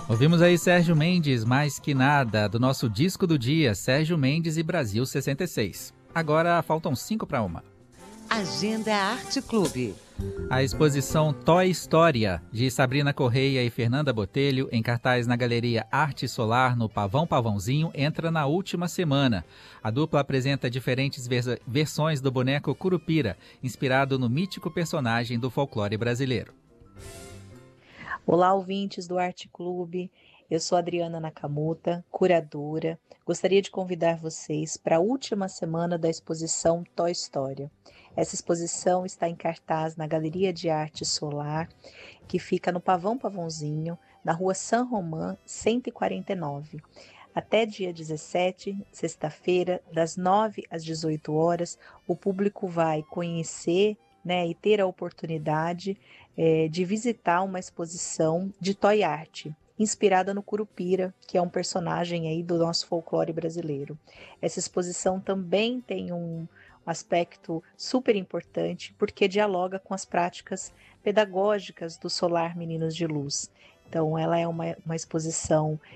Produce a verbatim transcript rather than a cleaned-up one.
Ouvimos aí Sérgio Mendes, Mais Que Nada, do nosso disco do dia, Sérgio Mendes e Brasil sessenta e seis. Agora faltam cinco para uma. Agenda Arte Clube. A exposição Toy História, de Sabrina Correia e Fernanda Botelho, em cartaz na Galeria Arte Solar, no Pavão Pavãozinho, entra na última semana. A dupla apresenta diferentes vers- versões do boneco Curupira, inspirado no mítico personagem do folclore brasileiro. Olá, ouvintes do Arte Clube. Eu sou Adriana Nakamuta, curadora. Gostaria de convidar vocês para a última semana da exposição Toy História. Essa exposição está em cartaz na Galeria de Arte Solar, que fica no Pavão Pavãozinho, na rua San Román, cento e quarenta e nove. Até dia dezessete, sexta-feira, das nove às dezoito horas, o público vai conhecer, né, e ter a oportunidade é, de visitar uma exposição de toy art, inspirada no Curupira, que é um personagem aí do nosso folclore brasileiro. Essa exposição também tem um aspecto super importante, porque dialoga com as práticas pedagógicas do Solar Meninos de Luz. Então, ela é uma, uma exposição